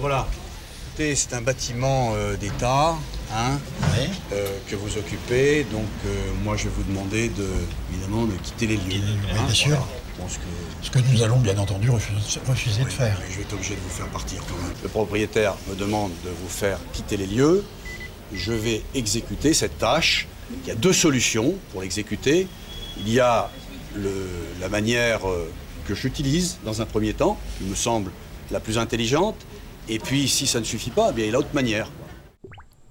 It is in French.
voilà. Écoutez, c'est un bâtiment d'État hein, Oui. Que vous occupez. Donc, moi, je vais vous demander, évidemment, de quitter les lieux. Oui, bien sûr. Voilà. Je pense que... Ce que nous allons bien entendu refuser de faire. Mais je vais être obligé de vous faire partir quand même. Le propriétaire me demande de vous faire quitter les lieux. Je vais exécuter cette tâche. Il y a deux solutions pour l'exécuter. Il y a la manière que j'utilise dans un premier temps, qui me semble la plus intelligente. Et puis, si ça ne suffit pas, eh bien, il y a l'autre manière.